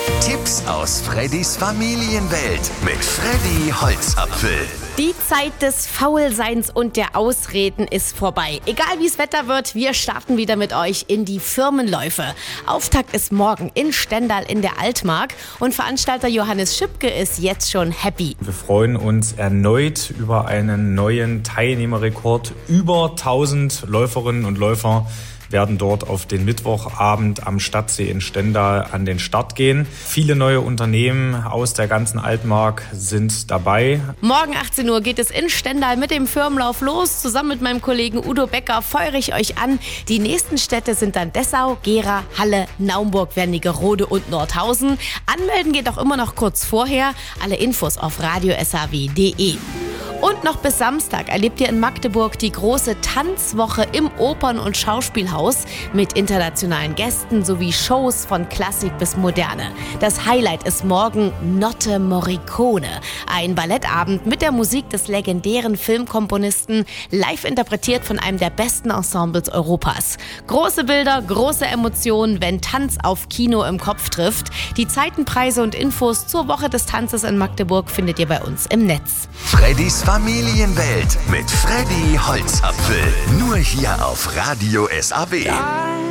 Tipps aus Freddys Familienwelt mit Freddy Holzapfel. Die Zeit des Faulseins und der Ausreden ist vorbei. Egal wie es Wetter wird, wir starten wieder mit euch in die Firmenläufe. Auftakt ist morgen in Stendal in der Altmark und Veranstalter Johannes Schipke ist jetzt schon happy. Wir freuen uns erneut über einen neuen Teilnehmerrekord. Über 1000 Läuferinnen und Läufer werden dort auf den Mittwochabend am Stadtsee in Stendal an den Start gehen. Viele neue Unternehmen aus der ganzen Altmark sind dabei. Morgen 18 Uhr geht es in Stendal mit dem Firmenlauf los. Zusammen mit meinem Kollegen Udo Becker feuere ich euch an. Die nächsten Städte sind dann Dessau, Gera, Halle, Naumburg, Wernigerode und Nordhausen. Anmelden geht auch immer noch kurz vorher. Alle Infos auf radiosaw.de. Und noch bis Samstag erlebt ihr in Magdeburg die große Tanzwoche im Opern- und Schauspielhaus mit internationalen Gästen sowie Shows von Klassik bis Moderne. Das Highlight ist morgen Notte Morricone, ein Ballettabend mit der Musik des legendären Filmkomponisten, live interpretiert von einem der besten Ensembles Europas. Große Bilder, große Emotionen, wenn Tanz auf Kino im Kopf trifft. Die Zeiten, Preise und Infos zur Woche des Tanzes in Magdeburg findet ihr bei uns im Netz. Freddys Familienwelt mit Freddy Holzapfel. Nur hier auf Radio SAW.